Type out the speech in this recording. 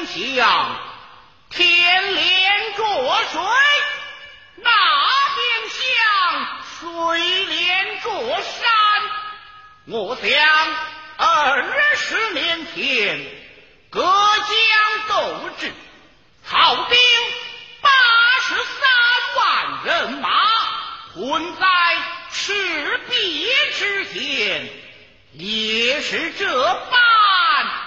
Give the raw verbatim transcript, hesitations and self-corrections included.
天象，天连着水，那边乡水连着山。我想二十年前各疆斗志，曹兵八十三万人马混在赤壁之前，也是这般